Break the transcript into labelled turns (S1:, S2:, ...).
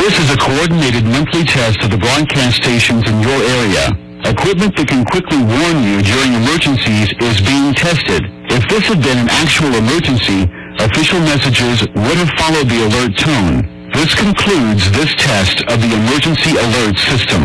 S1: This is a coordinated monthly test of the broadcast stations in your area. Equipment that can quickly warn you during emergencies is being tested. If this had been an actual emergency, official messages would have followed the alert tone. This concludes this test of the emergency alert system.